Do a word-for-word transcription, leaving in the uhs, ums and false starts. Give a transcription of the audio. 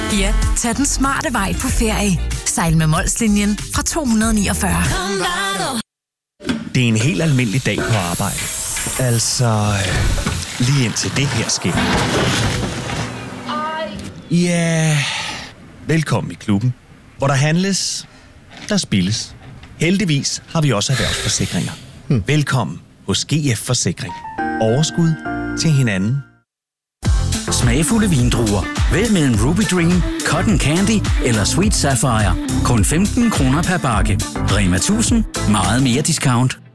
Ja, tag den smarte vej på ferie. Sejl med Molslinjen fra to hundrede niogfyrre. Det er en helt almindelig dag på arbejde. Altså, lige indtil det her sker. Ja, velkommen i klubben, hvor der handles, der spilles. Heldigvis har vi også erhvervsforsikringer. Hmm. Velkommen hos G F Forsikring. Overskud til hinanden. Smagfulde vindruer. Vælg mellem Ruby Dream, Cotton Candy eller Sweet Sapphire. Kun femten kroner per bakke. Rema tusind. Meget mere discount.